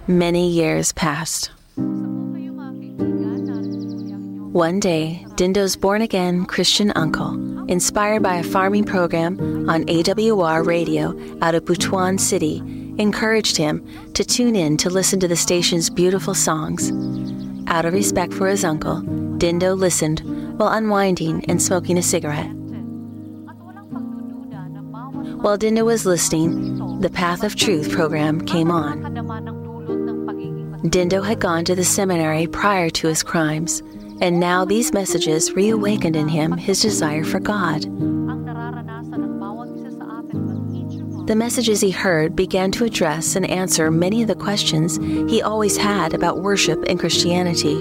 Many years passed. One day, Dindo's born-again Christian uncle, inspired by a farming program on AWR radio out of Butuan City, encouraged him to tune in to listen to the station's beautiful songs. Out of respect for his uncle, Dindo listened while unwinding and smoking a cigarette. While Dindo was listening, the Path of Truth program came on. Dindo had gone to the seminary prior to his crimes, and now these messages reawakened in him his desire for God. The messages he heard began to address and answer many of the questions he always had about worship and Christianity.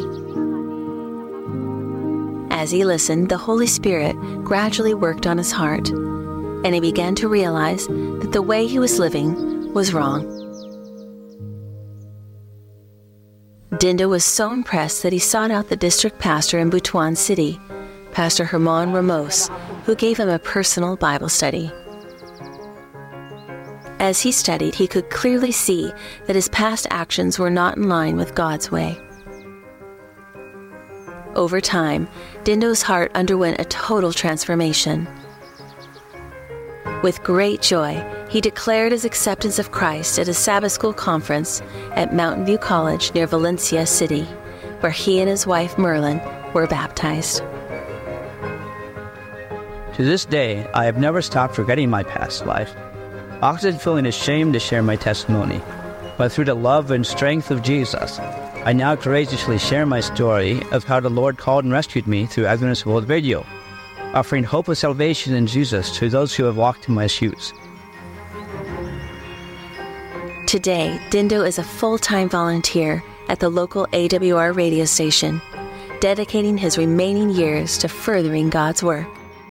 As he listened, the Holy Spirit gradually worked on his heart, and he began to realize that the way he was living was wrong. Dindo was so impressed that he sought out the district pastor in Butuan City, Pastor Herman Ramos, who gave him a personal Bible study. As he studied, he could clearly see that his past actions were not in line with God's way. Over time, Dindo's heart underwent a total transformation. With great joy, he declared his acceptance of Christ at a Sabbath school conference at Mountain View College near Valencia City, where he and his wife Merlin were baptized. To this day, I have never stopped forgetting my past life, often feeling ashamed to share my testimony. But through the love and strength of Jesus, I now courageously share my story of how the Lord called and rescued me through Adventist World Radio, offering hope of salvation in Jesus to those who have walked in my shoes. Today, Dindo is a full-time volunteer at the local AWR radio station, dedicating his remaining years to furthering God's work.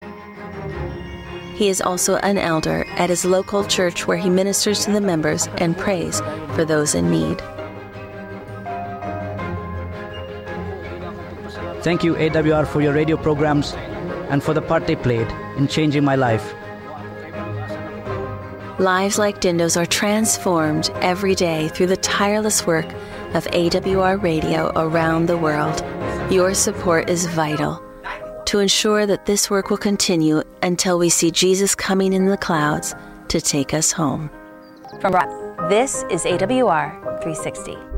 He is also an elder at his local church where he ministers to the members and prays for those in need. Thank you, AWR, for your radio programs and for the part they played in changing my life. Lives like Dindo's are transformed every day through the tireless work of AWR Radio around the world. Your support is vital to ensure that this work will continue until we see Jesus coming in the clouds to take us home. From this is AWR 360.